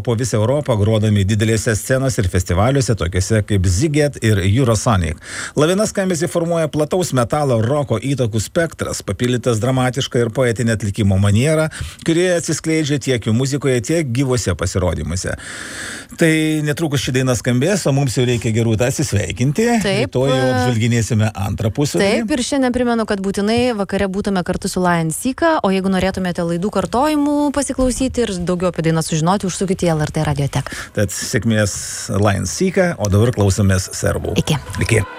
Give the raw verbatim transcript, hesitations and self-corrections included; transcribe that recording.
po visą Europą, grodami didelėse scenose ir festivaliuose, tokiuose kaip Ziget ir Eurosonic. Lavina skambesį formuoja plataus metalo roko įtakų spektras, papildytas dramatišką ir poetinę atlikimo manierą, kurie atsiskleidžia tiek jų muzikoje, tiek gyvuose pasirodymuose. Tai netrukus ši daina skambės, o mums jau reikia Gerūta atsisveikinti. Taip. To jau apžvalginėsime antrą pusę. Taip, ir šiandien primenu, kad būtinai vakare būtume kartu su Lion Seeka, o jeigu norėtumėte laidų kartojimų pasiklausyti ir daugiau apie dainą sužinoti, užsukite į L R T radioteką. Tad sėkmės Lion Seeka, o dabar klausomės serbų. Iki. Iki.